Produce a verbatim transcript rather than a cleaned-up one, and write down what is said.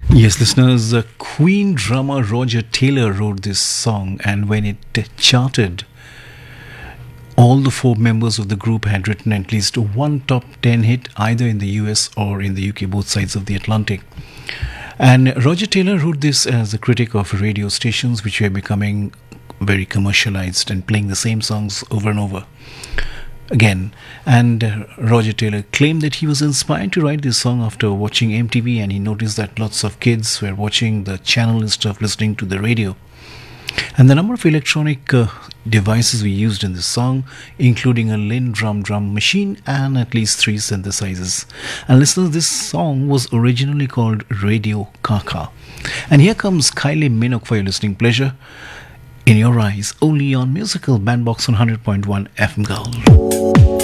Yes, listeners, uh, Queen drummer Roger Taylor wrote this song, and when it uh, charted, all the four members of the group had written at least one top ten hit either in the U S or in the U K, both sides of the Atlantic. And Roger Taylor wrote this as a critic of radio stations which were becoming very commercialized and playing the same songs over and over again. And uh, Roger Taylor claimed that he was inspired to write this song after watching M T V, and he noticed that lots of kids were watching the channel instead of listening to the radio. And the number of electronic uh, devices we used in this song, including a Lindrum drum machine and at least three synthesizers. And listeners, this song was originally called Radio Kaka. And here comes Kylie Minogue for your listening pleasure. In Your Eyes, only on Musical Bandbox on one hundred point one F M Gold.